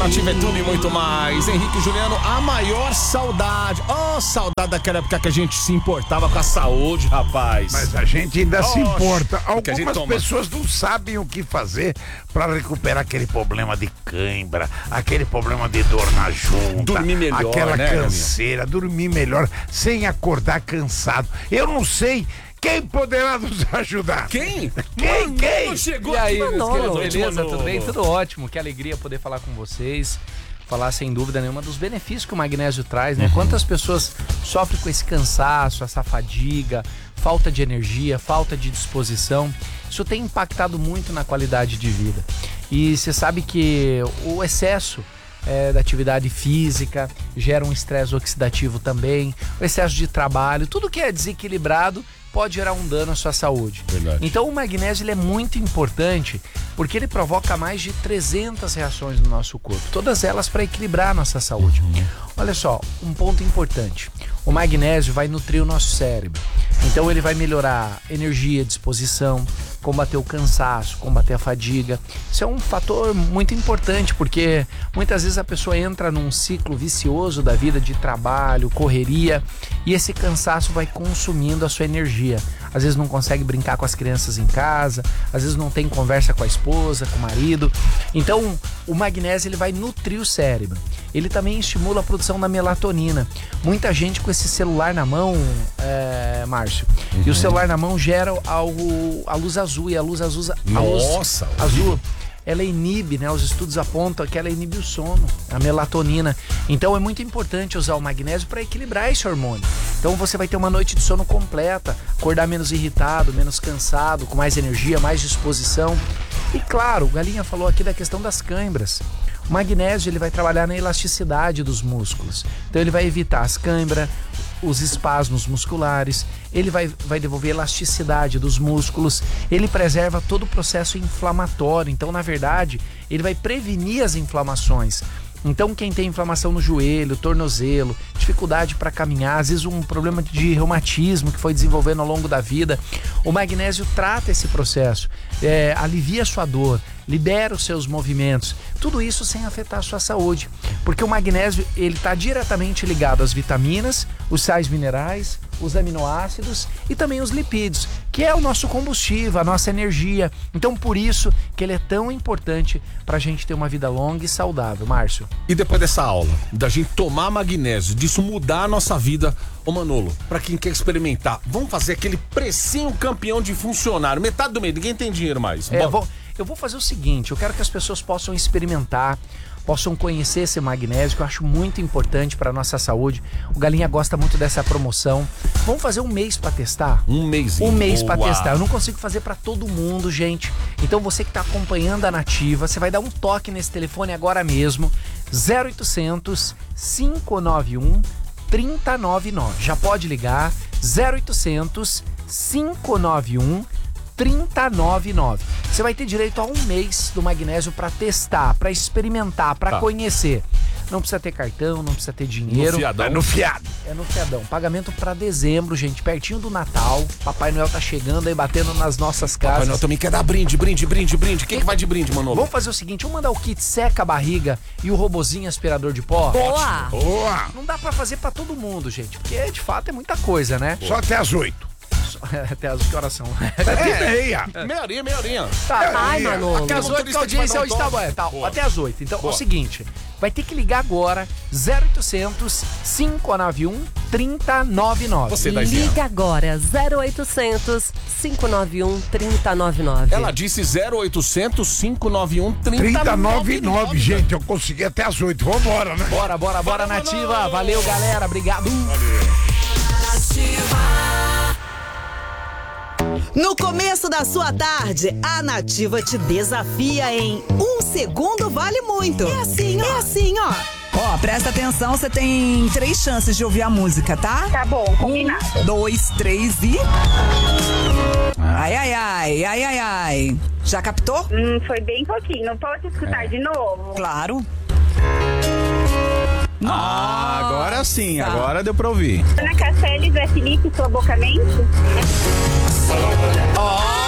Nativa é tudo e muito mais. Henrique e Juliano, a maior saudade. Saudade daquela época que a gente se importava com a saúde, rapaz. Mas a gente ainda se importa. Algumas toma. pessoas não sabem o que fazer para recuperar aquele problema de cãibra, aquele problema de dor na junta. Dormir melhor, aquela né, canseira, dormir melhor, sem acordar cansado. Eu não sei. Quem poderá nos ajudar? Quem? Quem? Chegou E aí, aqui, meus queridos, Manolo. beleza? Tudo bem? Tudo ótimo. Que alegria poder falar com vocês. Falar sem dúvida nenhuma dos benefícios que o magnésio traz, né? Quantas pessoas sofrem com esse cansaço, essa fadiga, falta de energia, falta de disposição. Isso tem impactado muito na qualidade de vida. E você sabe que o excesso da atividade física gera um estresse oxidativo também, o excesso de trabalho, tudo que é desequilibrado pode gerar um dano à sua saúde. Verdade. Então o magnésio ele é muito importante porque ele provoca mais de 300 reações no nosso corpo, todas elas para equilibrar a nossa saúde. Olha só, um ponto importante, o magnésio vai nutrir o nosso cérebro, então ele vai melhorar energia, disposição, combater o cansaço, combater a fadiga. Isso é um fator muito importante porque muitas vezes a pessoa entra num ciclo vicioso da vida de trabalho, correria, e esse cansaço vai consumindo a sua energia. Às vezes não consegue brincar com as crianças em casa, às vezes não tem conversa com a esposa, com o marido. Então o magnésio ele vai nutrir o cérebro. Ele também estimula a produção da melatonina. Muita gente com esse celular na mão, Márcio, e o celular na mão gera a luz azul, e a luz azul, Nossa, azul, ela inibe, né? Os estudos apontam que ela inibe o sono, a melatonina. Então é muito importante usar o magnésio para equilibrar esse hormônio. Então você vai ter uma noite de sono completa, acordar menos irritado, menos cansado, com mais energia, mais disposição. E claro, o Galinha falou aqui da questão das cãibras. O magnésio ele vai trabalhar na elasticidade dos músculos. Então ele vai evitar as cãibras, os espasmos musculares, ele vai devolver elasticidade dos músculos, ele preserva todo o processo inflamatório. Então, na verdade, ele vai prevenir as inflamações. Então, quem tem inflamação no joelho, tornozelo, dificuldade para caminhar, às vezes um problema de reumatismo que foi desenvolvendo ao longo da vida, o magnésio trata esse processo, alivia a sua dor, libera os seus movimentos, tudo isso sem afetar a sua saúde, porque o magnésio ele está diretamente ligado às vitaminas, os sais minerais, os aminoácidos e também os lipídios, que é o nosso combustível, a nossa energia. Então por isso que ele é tão importante para a gente ter uma vida longa e saudável, Márcio. E depois dessa aula, da gente tomar magnésio, disso mudar a nossa vida, ô Manolo, pra quem quer experimentar, vamos fazer aquele precinho campeão de funcionário, metade do mês, ninguém tem dinheiro mais. Eu vou fazer o seguinte, eu quero que as pessoas possam experimentar, possam conhecer esse magnésio, que eu acho muito importante para nossa saúde. O Galinha gosta muito dessa promoção. Vamos fazer um mês para testar? Um mês para testar. Eu não consigo fazer para todo mundo, gente. Então você que está acompanhando a Nativa, você vai dar um toque nesse telefone agora mesmo, 0800 591 3099. Já pode ligar, 0800 591 3099. Você vai ter direito a um mês do magnésio para testar, para experimentar, para conhecer. Não precisa ter cartão, não precisa ter dinheiro. É no fiado. É no fiadão. Pagamento para dezembro, gente, pertinho do Natal. Papai Noel tá chegando aí, batendo nas nossas casas. Papai Noel também quer dar brinde. Quem que vai de brinde, Manolo? Vamos fazer o seguinte, vamos mandar o kit seca a barriga e o robozinho aspirador de pó. Boa! Não dá para fazer para todo mundo, gente, porque de fato é muita coisa, né? Só até às 8. Até as que horas são? Meia horinha. Tá. Ai, Manolo. Até as 8 que a audiência hoje tá boa. Tá, até as 8. Então é o seguinte, vai ter que ligar agora, 0800 591 3099. Você dá ideia. Liga agora, 0800 591 3099. Ela disse 0800 591 3099, gente, eu consegui até às 8. Vambora, né? Bora, Nativa. Valeu, galera. Obrigado. No começo da sua tarde, a Nativa te desafia em Um Segundo Vale Muito. É assim, ó. Ó, presta atenção, você tem 3 chances de ouvir a música, tá? Tá bom, combinado. 1, 2, 3 e... Ai. Já captou? Foi bem pouquinho, não pode escutar de novo? Claro. Agora sim, agora deu pra ouvir. Ana Casselli, Zé Felipe, sua boca mente?